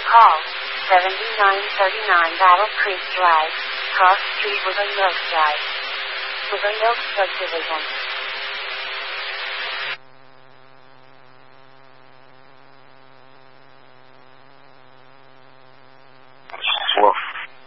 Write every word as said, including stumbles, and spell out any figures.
Call seventy-nine thirty-nine Battle Creek Drive, Cross Street, Woodland Mills Drive, Woodland Mills Subdivision.